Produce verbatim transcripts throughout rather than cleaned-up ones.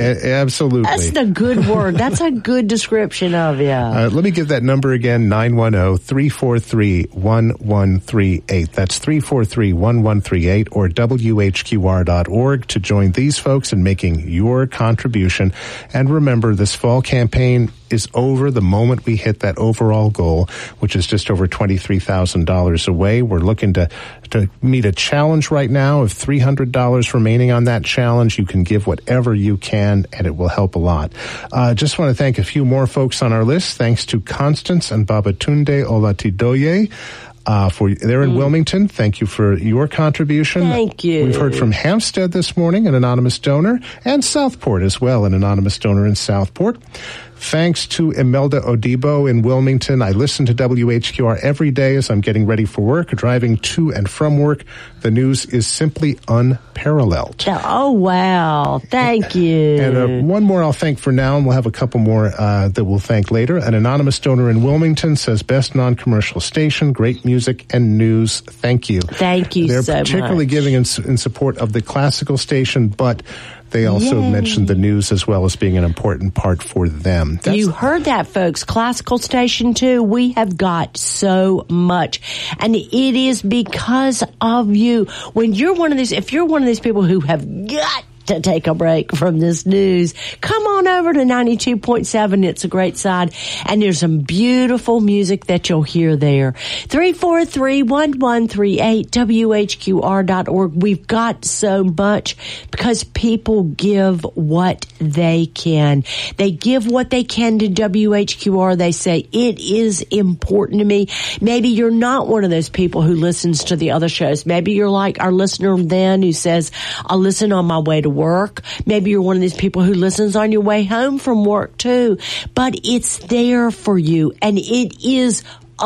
A- absolutely. That's the good word. That's a good description of you. Uh, let me give that number again, nine one zero, three four three, one one three eight. That's three four three, one one three eight or W H Q R dot org to join these folks in making your contribution. And remember, this fall campaign is over the moment we hit that overall goal, which is just over twenty-three thousand dollars away. We're looking to, to meet a challenge right now of three hundred dollars remaining on that challenge. You can give whatever you can, and it will help a lot. Uh, just want to thank a few more folks on our list. Thanks to Constance and Babatunde Olatidoye. Uh, for they're in mm. Wilmington. Thank you for your contribution. Thank you. We've heard from Hampstead this morning, an anonymous donor, and Southport as well, an anonymous donor in Southport. Thanks to Imelda Odibo in Wilmington. I listen to W H Q R every day as I'm getting ready for work, driving to and from work. The news is simply unparalleled. Oh, wow. Thank you. And uh, one more I'll thank for now, and we'll have a couple more uh, that we'll thank later. An anonymous donor in Wilmington says, best non-commercial station, great music and news. Thank you. Thank you They're so much. They're particularly giving in, in support of the classical station, but they also Yay. mentioned the news as well as being an important part for them. That's you heard that, folks. Classical station, too. We have got so much. And it is because of you. When you're one of these, if you're one of these people who have got to take a break from this news, come on over to ninety-two point seven. It's a great side. And there's some beautiful music that you'll hear there. three four three, one one three eight, W H Q R dot org. We've got so much because people give what they can. They give what they can to W H Q R. They say, it is important to me. Maybe you're not one of those people who listens to the other shows. Maybe you're like our listener then who says, I'll listen on my way to work. Maybe you're one of these people who listens on your way home from work too. But it's there for you, and it is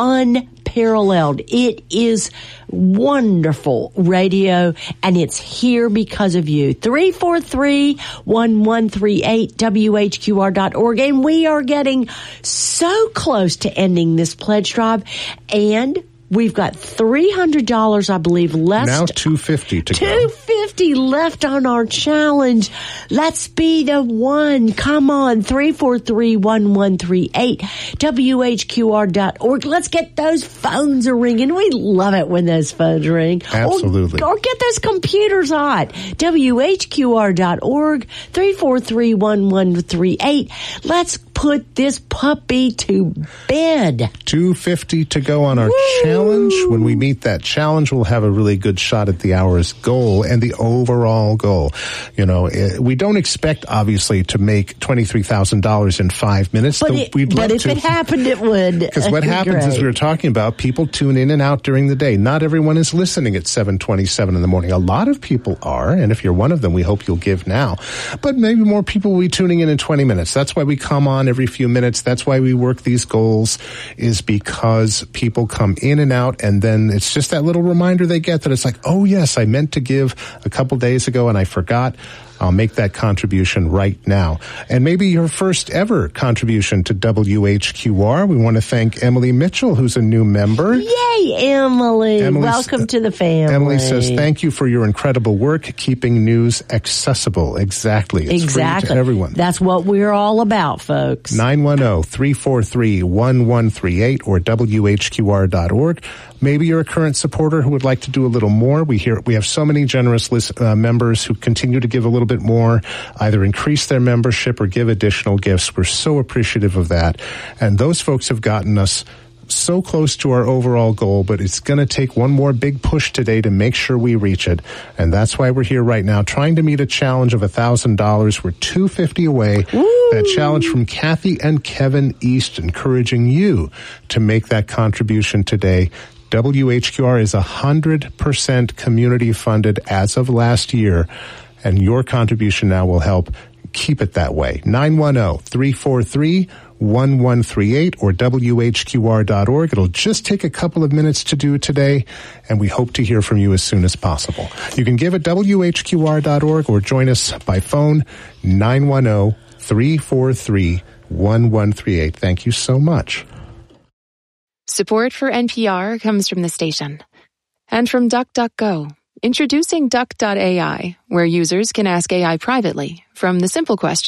unparalleled. It is wonderful radio, and it's here because of you. three four three, one one three eight, W H Q R dot org. And we are getting so close to ending this pledge drive, and we've got three hundred dollars, I believe, left. Now two hundred fifty dollars to go. two hundred fifty dollars left on our challenge. Let's be the one. Come on, three four three, one one three eight, W H Q R dot org. Let's get those phones a ringing. We love it when those phones ring. Absolutely. Or, or get those computers hot. W H Q R dot org, three four three, one one three eight. Let's put this puppy to bed. two hundred fifty dollars to go on our Woo! challenge. When we meet that challenge, we'll have a really good shot at the hour's goal and the overall goal. You know, we don't expect, obviously, to make twenty-three thousand dollars in five minutes. But, it, We'd but love if to. it happened, it would. Because what happens Great. is we were talking about, people tune in and out during the day. Not everyone is listening at seven twenty-seven in the morning. A lot of people are, and if you're one of them, we hope you'll give now. But maybe more people will be tuning in in twenty minutes. That's why we come on every few minutes. That's why we work these goals, is because people come in and out, and then it's just that little reminder they get that it's like, oh yes, I meant to give a couple days ago and I forgot. I'll make that contribution right now. And maybe your first ever contribution to W H Q R. We want to thank Emily Mitchell, who's a new member. Yay, Emily. Emily Welcome to the family. Emily says, thank you for your incredible work, keeping news accessible. Exactly. It's exactly. free to everyone. That's what we're all about, folks. nine one zero, three four three, one one three eight or W H Q R dot org. Maybe you're a current supporter who would like to do a little more. We hear we have so many generous list, uh, members who continue to give a little bit more, either increase their membership or give additional gifts. We're so appreciative of that. And those folks have gotten us so close to our overall goal, but it's going to take one more big push today to make sure we reach it. And that's why we're here right now, trying to meet a challenge of one thousand dollars. We're two hundred fifty dollars away. Woo! That challenge from Kathy and Kevin East, encouraging you to make that contribution today. W H Q R is one hundred percent community funded as of last year, and your contribution now will help keep it that way. nine one zero, three four three, one one three eight or W H Q R dot org. It'll just take a couple of minutes to do today, and we hope to hear from you as soon as possible. You can give at W H Q R dot org or join us by phone, nine one zero, three four three, one one three eight. Thank you so much. Support for N P R comes from the station and from DuckDuckGo. Introducing Duck dot A I, where users can ask A I privately from the simple question